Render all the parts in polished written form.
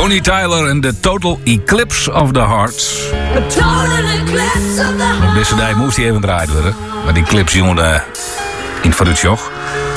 Bonnie Tyler en de Total Eclipse of the Heart. Op deze dag moest hij even draaien worden. Maar die clips jongen in het vooruitjoch.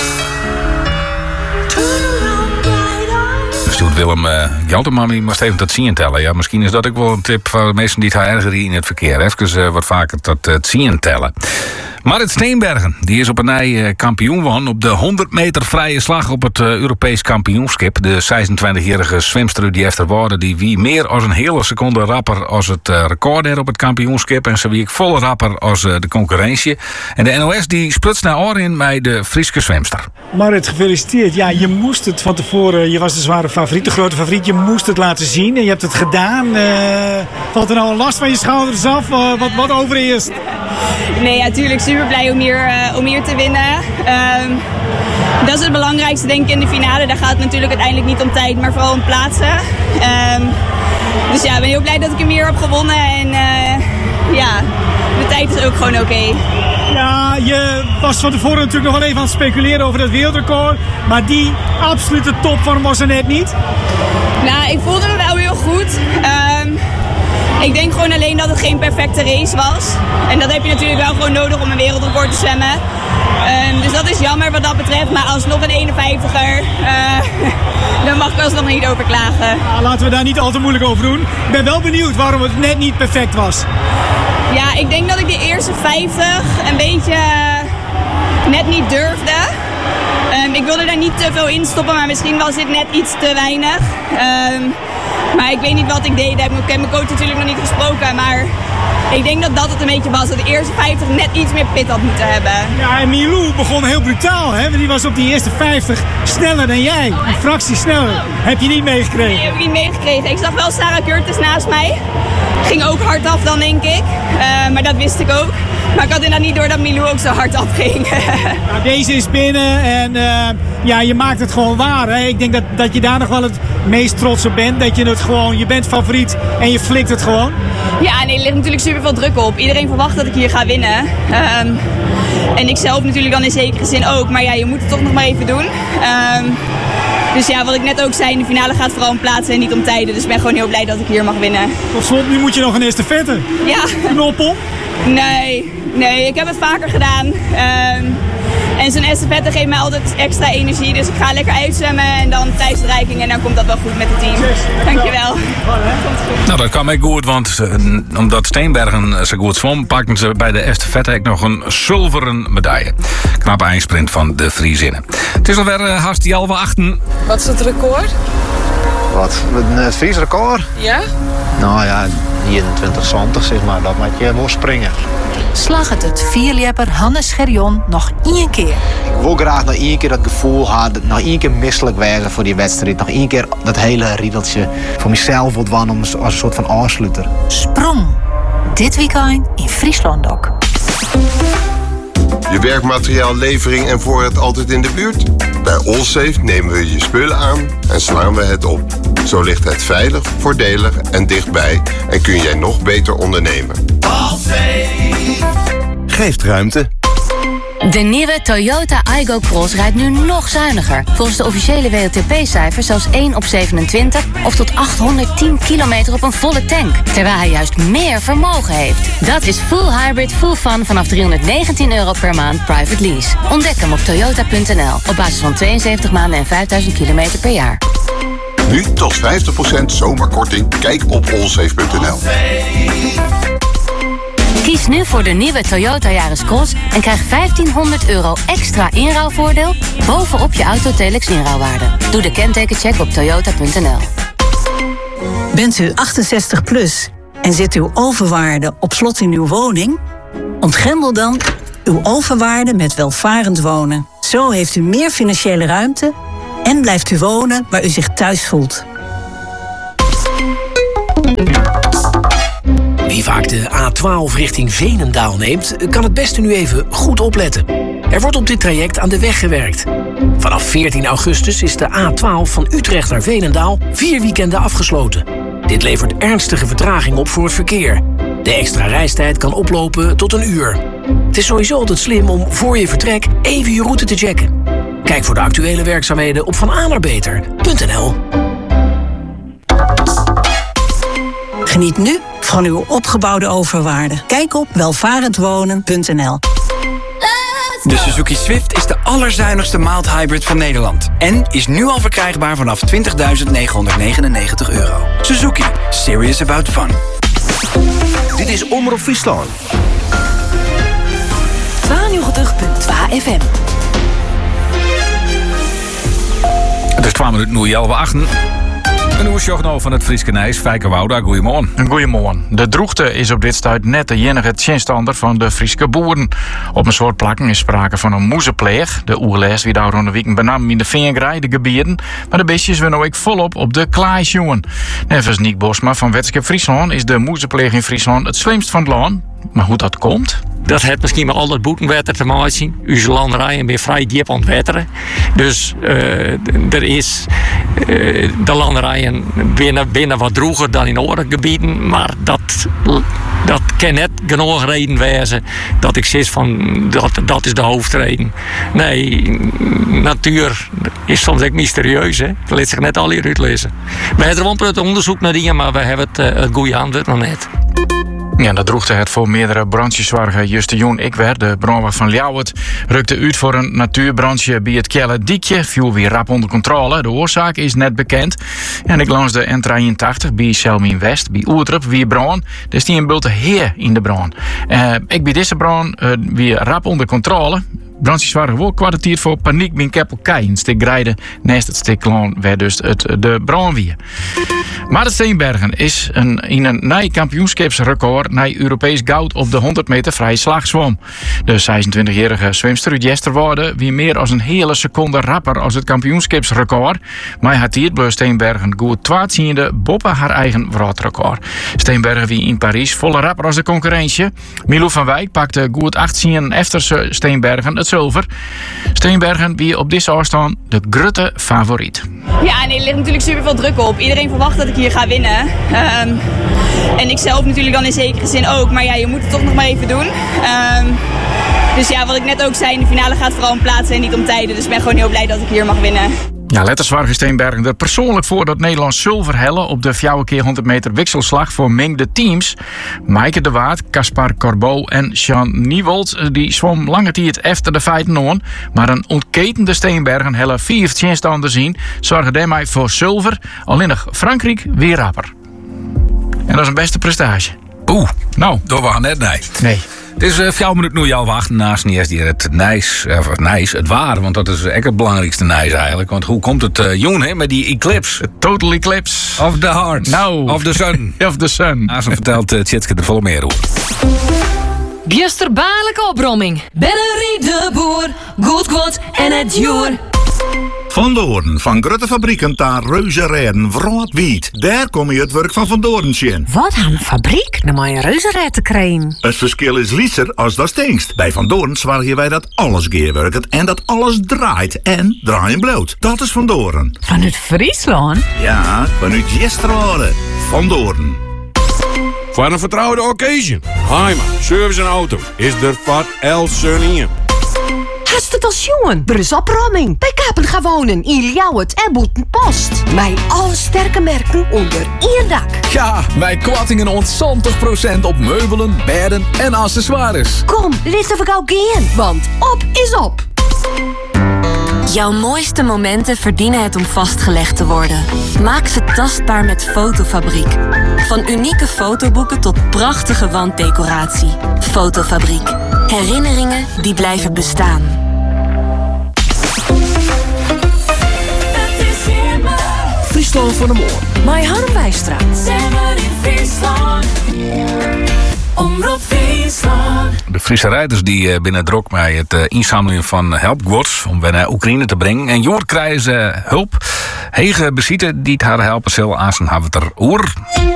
Stuurt Willem Jaltemami maar even dat zien tellen. Ja, misschien is dat ook wel een tip voor de mensen die het erger in het verkeer. Even wat vaker dat zien tellen. Marit Steenbergen, die is op een nij kampioen won op de 100 meter vrije slag op het Europees kampioenschap. De 26-jarige zwemster die heeft er woorden die wie meer als een hele seconde rapper als het record er op het kampioenschap. En ze wie ik volle rapper als de concurrentie. En de NOS die splutst naar oor in bij de Frieske zwemster. Marit, gefeliciteerd. Ja, je moest het van tevoren, je was de zware favoriet, de grote favoriet. Je moest het laten zien en je hebt het gedaan. Valt er nou een last van je schouders af? Wat overeerst? Nee, ja, tuurlijk super blij om hier te winnen. Dat is het belangrijkste denk ik in de finale. Daar gaat het natuurlijk uiteindelijk niet om tijd, maar vooral om plaatsen. Dus ja, ik ben heel blij dat ik hem hier heb gewonnen. En ja, de tijd is ook gewoon oké. Ja, je was van tevoren natuurlijk nog wel even aan het speculeren over dat wereldrecord. Maar die absolute topvorm was er net niet. Nou, ik voelde me wel heel goed. Ik denk gewoon alleen dat het geen perfecte race was. En dat heb je natuurlijk wel gewoon nodig om een wereldrecord te zwemmen. Dus dat is jammer wat dat betreft. Maar alsnog een 51er, dan mag ik alsnog niet over klagen. Ja, laten we daar niet al te moeilijk over doen. Ik ben wel benieuwd waarom het net niet perfect was. Ja, ik denk dat ik de eerste 50 een beetje net niet durfde. Ik wilde daar niet te veel in stoppen, maar misschien was dit net iets te weinig. Maar ik weet niet wat ik deed. Ik heb mijn coach natuurlijk nog niet gesproken. Maar ik denk dat het een beetje was. Dat de eerste 50 net iets meer pit had moeten hebben. Ja, en Milou begon heel brutaal. Hè? Die was op die eerste 50 sneller dan jij. Een fractie sneller. Heb je niet meegekregen? Nee, heb ik niet meegekregen. Ik zag wel Sarah Curtis naast mij. Ging ook hard af dan, denk ik. Maar dat wist ik ook. Maar ik had inderdaad niet door dat Milou ook zo hard afging. Nou, deze is binnen en ja, je maakt het gewoon waar. Hè? Ik denk dat je daar nog wel het meest trots op bent. Dat je het gewoon, je bent favoriet en je flikt het gewoon. Ja, nee, er ligt natuurlijk super veel druk op. Iedereen verwacht dat ik hier ga winnen. En ik zelf natuurlijk dan in zekere zin ook. Maar ja, je moet het toch nog maar even doen. Dus ja, wat ik net ook zei, in de finale gaat vooral om plaatsen en niet om tijden. Dus ik ben gewoon heel blij dat ik hier mag winnen. Tot slot, nu moet je nog een estafette. Ja. Knop op? Nee, ik heb het vaker gedaan. En zo'n estafette geeft mij altijd extra energie. Dus ik ga lekker uitzwemmen en dan tijdstreiking en dan komt dat wel goed met het team. Dankjewel. Nou, dat kan mij goed, want omdat Steenbergen zo goed zwom, pakten ze bij de estafette nog een zilveren medaille. Knappe eindsprint van de Friezinnen. Het is alweer haast half 8. Wat is het record? Wat? Het Fries record? Ja? Nou ja, 21 zondag zeg maar, dat moet je mooi springen. Slag het vierlepper Hannes Gerjon nog één keer. Ik wil graag nog één keer dat gevoel hebben, nog één keer misselijk wezen voor die wedstrijd. Nog één keer dat hele riedeltje voor mezelf wat waan als een soort van afsluiter. Sprong. Dit weekend in Friesland ook. Je werkmateriaallevering en voorraad altijd in de buurt? Bij Allsafe nemen we je spullen aan en slaan we het op. Zo ligt het veilig, voordelig en dichtbij en kun jij nog beter ondernemen. Allsafe geeft ruimte. De nieuwe Toyota Aygo Cross rijdt nu nog zuiniger. Volgens de officiële WLTP-cijfers zelfs 1 op 27 of tot 810 kilometer op een volle tank. Terwijl hij juist meer vermogen heeft. Dat is full hybrid, full fun vanaf €319 per maand private lease. Ontdek hem op toyota.nl op basis van 72 maanden en 5000 kilometer per jaar. Nu tot 50% zomerkorting. Kijk op allsafe.nl. Kies nu voor de nieuwe Toyota Yaris Cross en krijg €1500 extra inruilvoordeel bovenop je Autotelex inruilwaarde. Doe de kentekencheck op toyota.nl. Bent u 68 plus en zit uw overwaarde op slot in uw woning? Ontgrendel dan uw overwaarde met welvarend wonen. Zo heeft u meer financiële ruimte en blijft u wonen waar u zich thuis voelt. Wie vaak de A12 richting Veenendaal neemt, kan het beste nu even goed opletten. Er wordt op dit traject aan de weg gewerkt. Vanaf 14 augustus is de A12 van Utrecht naar Veenendaal 4 weekenden afgesloten. Dit levert ernstige vertraging op voor het verkeer. De extra reistijd kan oplopen tot 1 uur. Het is sowieso altijd slim om voor je vertrek even je route te checken. Kijk voor de actuele werkzaamheden op vanaanarbeter.nl. Geniet nu van uw opgebouwde overwaarde. Kijk op welvarendwonen.nl. De Suzuki Swift is de allerzuinigste mild hybrid van Nederland. En is nu al verkrijgbaar vanaf €20.999. Suzuki. Serious about fun. Dit is Omroep Friesland. 92.2 FM. Het is 12 minuten nu 11:08. Een nieuwe journaal van het Frieske Nijs, Fijke Wouda. Goedemorgen. Goedemorgen. De droogte is op dit stuit net de enige tjenstander van de Frieske boeren. Op een soort plakken is sprake van een moezenpleeg. De oerles wie daar rond de week benam in de vingergrij, de gebieden. Maar de beestjes willen ook volop op de klaais jongen. Net als Niek Bosma van Wetskip Friesland is de moezenpleeg in Friesland het slimst van het land. Maar hoe dat komt? Dat heeft misschien met al dat boetenwetter te maken. Onze landerijen weer vrij diep aan het wetteren. Dus er is de landerijen binnen wat droger dan in andere gebieden. Maar dat kan net genoeg reden wezen dat ik zeg van dat is de hoofdreden. Nee, natuur is soms ook mysterieus. Hè? Dat laat zich net al hier uitlezen. We hebben er wel een onderzoek naar dingen, maar we hebben het goede antwoord nog net. Ja, dat droegde het voor meerdere brandjeszorgen. Juste Joen Ikwer, de brandwacht van Ljouwert, rukte uit voor een natuurbrandje bij het Kjelle Diekje. Viel weer rap onder controle. De oorzaak is net bekend. En ik langs de N83 bij Selmin West, bij Oertrup, weer brand. Dus die een bulte heer in de brand. Ik bij deze brand weer rap onder controle. Brandjes waren gewoon kwartier voor paniek bij Keppelkei. Een stuk grijden naast het stuk loon werd dus de brandweer. Maar het Steenbergen is in een nieuw kampioenschapsrecord naar Europees goud op de 100 meter vrije slagzwom. De 26-jarige zwemster uit Jesterwoude wie meer als een hele seconde rapper als het kampioenschapsrecord. Maar had hier bij Steenbergen goed 12e boppen haar eigen wereldrecord. Steenbergen wie in Parijs volle rapper als de concurrentie. Milou van Wijk pakte goed 18 efter Steenbergen het zilver. Steenbergen wie op deze afstand de grote favoriet. Ja, nee, er ligt natuurlijk super veel druk op. Iedereen verwacht dat ik hier ga winnen. En ik zelf natuurlijk dan in zekere zin ook. Maar ja, je moet het toch nog maar even doen. Dus ja, wat ik net ook zei, in de finale gaat vooral om plaatsen en niet om tijden. Dus ik ben gewoon heel blij dat ik hier mag winnen. Ja, letterswaardig Steenbergen er persoonlijk voor dat Nederland zilver hellen op de 4 keer 100 meter wikselslag voor mengde teams. Maaike de Waard, Caspar Corbeau en Jean Niewold die zwom lange tijd efter de feiten on. Maar een ontketende Steenbergen hellen 4 tjenstanden zien zorgen daarmee voor zilver. Alleen nog Frankrijk weer rapper. En dat is een beste prestatie. Oeh, nou, dat was net nee. Het is 4 minuten nu al wachten naast niet eens die het Nijs, het waar, want dat is echt het belangrijkste Nijs eigenlijk. Want hoe komt het Joen met die eclipse? Total eclipse. Of the heart. Nou. Of the sun. Of the sun. Als hem vertelt Tjitske er vol meer over. Biesterbaarlijke opbromming. Bennerie de boer. Goed kwad en het joer. Van Doorn, van grote fabrieken naar reuzenrijden, wroodwiet. Daar kom je het werk van Van Doorn zien. Wat aan fabriek? Dan moet je reuzenrijden te krijgen. Het verschil is lieser als dat stinkt. Bij Van Doorn zorgen wij dat alles geerwerkt en dat alles draait. En draaien bloot. Dat is Van Doorn. Vanuit Friesland? Ja, vanuit Jesterwoude. Van Doorn. Voor een vertrouwde occasion. Heima, service en auto. Is er wat else in. Hast het als jongen? Brus opruiming. Bij Kapen gaan wonen in Ljouwert en Boetenpost. Bij alle sterke merken onder één dak. Ja, wij kwattingen ontzontig % op meubelen, bedden en accessoires. Kom, laten we gauw gaan, want op is op. Jouw mooiste momenten verdienen het om vastgelegd te worden. Maak ze tastbaar met Fotofabriek. Van unieke fotoboeken tot prachtige wanddecoratie. Fotofabriek. Herinneringen die blijven bestaan. Friesland van de Moor. Mijn Harmwijstraat. Omroep Friesland. De Friese rijders die binnen druk met het inzamelen van helpgoeds om naar Oekraïne te brengen. En joort krijgen ze hulp. Hege bezieten die het haar helpen zullen aan zijn hebben het erover.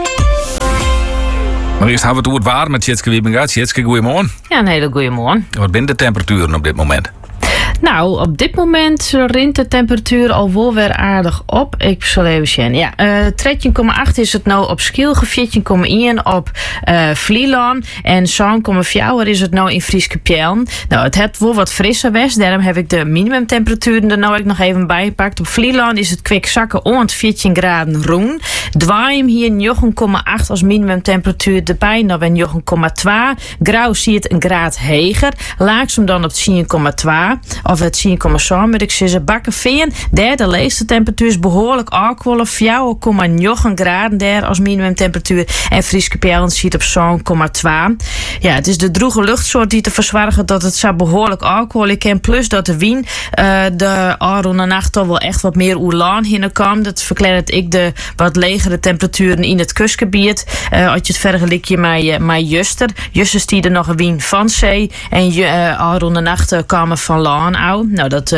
Maar eerst hebben we het waar met Tjitske Wiebinga. Tjitske, goeiemorgen. Ja, een hele goeie morgen. Wat zijn de temperaturen op dit moment? Nou, op dit moment rint de temperatuur al wel weer aardig op. Ik zal even zien. Ja, 13,8 is het nou op Schielge, 14,1 op Vlieland en 7,4 is het nou in Frieske Pjellen. Nou, het heeft wel wat frisser west. Daarom heb ik de minimumtemperaturen er nou ook nog even bij gepakt. Op Vlieland is het kwik zakken rond 14 graden roen. Dwaim hier 9,8 als minimumtemperatuur erbij. Dan ben 9,2. Grauw zie het een graad heger. Laagsum dan op 10,2. Of het 10,7 moet ik zeggen. Bakkenveen, daar de leegste temperatuur is behoorlijk alcohol. 4,9 graden daar als minimumtemperatuur. En Frieske Pijlen ziet op 7,2. Ja, het is de droege luchtsoort die te verzorgen dat het zo behoorlijk alcohol is. Plus dat de wien de rond de nacht toch wel echt wat meer oerlaan hinnekomt. Dat verklaart ik de wat legere temperaturen in het kustgebied. Als je het vergelijkt met Juster. Juster stiet er nog een wien van zee. En rond de nacht kwamen van laan uit. Nou, dat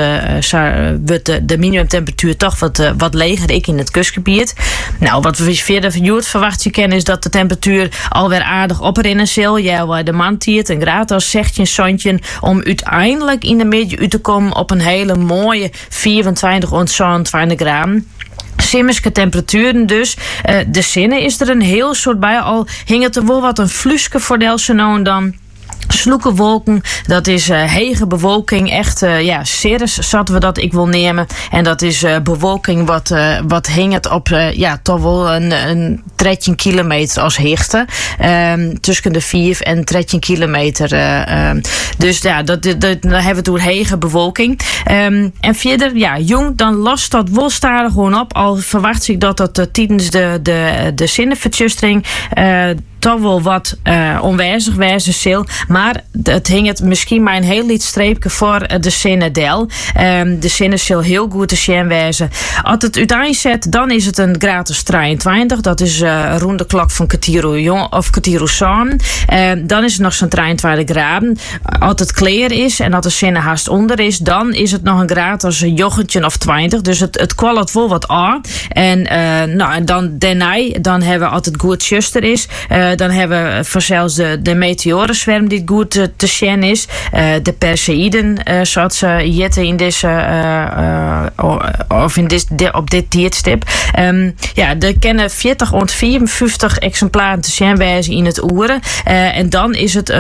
wordt de minimumtemperatuur toch wat leger ik in het kustgebied. Nou, wat we verder van Joert verwachten kennen is dat de temperatuur alweer aardig oprennen zal. Ja, de man tiert een graad als 16 zandje om uiteindelijk in de middag uit te komen op een hele mooie 24 tot 27 graden. Simmerske temperaturen dus. De zinnen is er een heel soort bij. Al hing het er wel wat een fluske voor Delsenone dan. Sloeke wolken, dat is hege bewolking. Echt, cirrus zaten we dat ik wil nemen. En dat is bewolking wat hing het op, toch wel een 13 kilometer als hichte. Tussen de 4 en 13 kilometer. Dus ja, dan hebben we het door hege bewolking. En verder, jong, dan lost dat wolstarig gewoon op. Al verwacht ik dat tijdens de zinnenvertjustering toch wel wat onwijzig wijze zal. Maar het hing het misschien maar een heel licht streepje voor de zinnendel. De zinnen zal heel goed te zien wijzen. Als het uiteindelijk zet, dan is het een gratis 23. Dat is rond de klok van Katiru San. Dan is het nog zo'n 23 graden. Als het kleer is en als de zinnen haast onder is, dan is het nog een graad als een joggentje of 20. Dus het kwalt wel wat aan. En dan dan hebben we als het goed juster is. Dan hebben we vanzelfs de meteorenzwerm die goed te zien is. De Perseiden, zoals ze jetten in deze op dit tijdstip. Er kennen 40 tot 54 exemplaren te zien wijzen in het oeren. En dan is het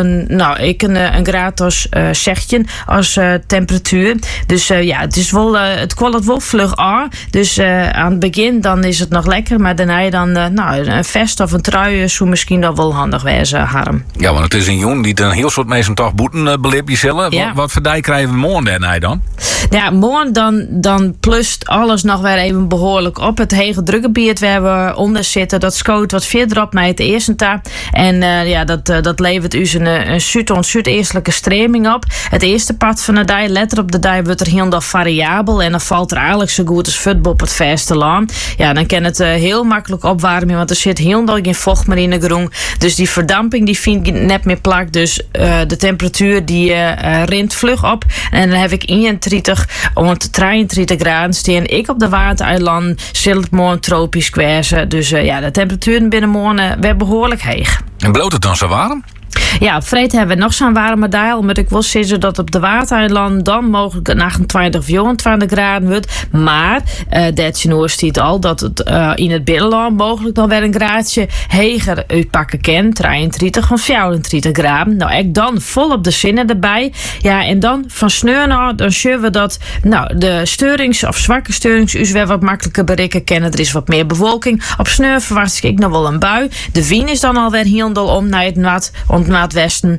een graad als 16 als temperatuur. Dus het is wel, het kwalt wel vlug aan. Dus aan het begin dan is het nog lekker, maar daarna dan een vest of een trui zo misschien dan wel handig wezen, Harm. Ja, want het is een jong die een heel soort mensen toch boeten beleefd zullen. Ja. Wat voor dij krijgen we morgen daarna dan? Ja, morgen dan plust alles nog weer even behoorlijk op. Het hege drukgebied waar we onder zitten, dat schoot wat verder op naar het eerste taal. En dat levert u een zuideastelijke streming op. Het eerste pad van de dij, letter op de dij, wordt er heel variabel. En dan valt er eigenlijk zo goed als voetbal op het vasteland. Ja, dan kan het heel makkelijk opwarmen, want er zit heel geen vocht meer in de grond. Dus die verdamping die vindt net meer plak. Dus de temperatuur die rint vlug op. En dan heb ik 31 tot 33 graden staan. Ik op de watereilanden zal het morgen tropisch kwijzen. Dus de temperaturen binnen morgen weer behoorlijk heeg. En bloot het dan zo warm? Ja, op Vreed hebben we nog zo'n warme dag. Maar ik wil zeggen dat op de watereilanden dan mogelijk een 28 of 24 graden wordt. Maar dat stiet al dat het in het binnenland mogelijk nog weer een graadje heger uitpakken kan. 33 of 34 graden. Nou, ik dan vol op de zinnen erbij. Ja, en dan van sneur naar, dan zullen we dat de steurings of zwakke steurings is weer wat makkelijker bereiken kennen. Er is wat meer bewolking. Op sneur verwacht ik nog wel een bui. De wien is dan alweer heel om naar het noordwesten.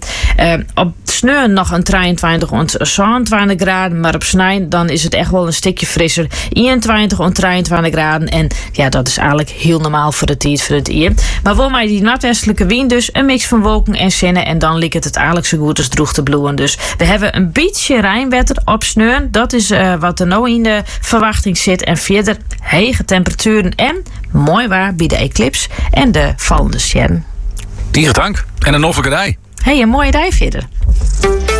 Op sneur nog een 23 tot 27 graden, maar op snij dan is het echt wel een stukje frisser. 21 tot 23 graden en ja, dat is eigenlijk heel normaal voor de tijd van het jaar. Maar voor mij die noordwestelijke wind dus een mix van wolken en zinnen en dan lijkt het eigenlijk zo goed als droog te bloeien. Dus we hebben een beetje rijnwetter op sneur. Dat is wat er nou in de verwachting zit en verder hege temperaturen en mooi waar bij de eclipse en de vallende sterren. Dierendank en een offelijke rij. Een mooie dag verder.